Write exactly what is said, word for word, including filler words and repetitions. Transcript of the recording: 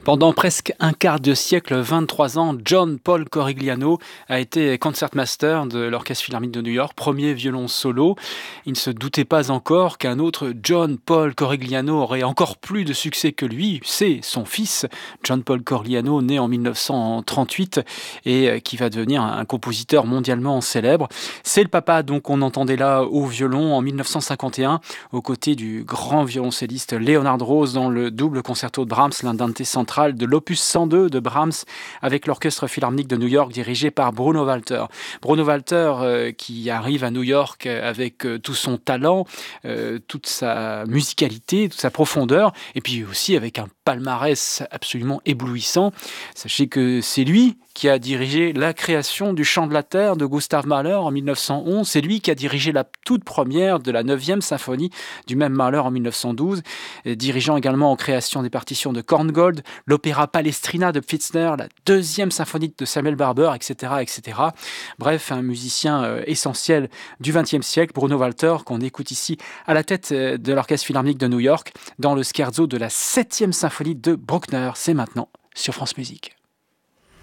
Pendant presque un quart de siècle, vingt-trois ans, John Paul Corigliano a été concertmaster de l'Orchestre Philharmonique de New York, premier violon solo. Il ne se doutait pas encore qu'un autre John Paul Corigliano aurait encore plus de succès que lui. C'est son fils, John Paul Corigliano, né en mille neuf cent trente-huit et qui va devenir un compositeur mondialement célèbre. C'est le papa donc qu'on entendait là au violon en mille neuf cent cinquante et un, aux côtés du grand violoncelliste Leonard Rose dans le double concerto de Brahms, l'Andante central de l'opus cent deux de Brahms avec l'Orchestre Philharmonique de New York dirigé par Bruno Walter. Bruno Walter euh, qui arrive à New York avec euh, tout son talent, euh, toute sa musicalité, toute sa profondeur et puis aussi avec un palmarès absolument éblouissant. Sachez que c'est lui qui a dirigé la création du Chant de la Terre de Gustav Mahler en mille neuf cent onze. C'est lui qui a dirigé la toute première de la neuvième symphonie du même Mahler en mille neuf cent douze, dirigeant également en création des partitions de Korngold, l'opéra Palestrina de Pfitzner, la deuxième symphonie de Samuel Barber, et cetera, et cetera. Bref, un musicien euh, essentiel du vingtième siècle, Bruno Walter, qu'on écoute ici à la tête euh, de l'Orchestre Philharmonique de New York, dans le scherzo de la septième symphonie de Bruckner. C'est maintenant sur France Musique.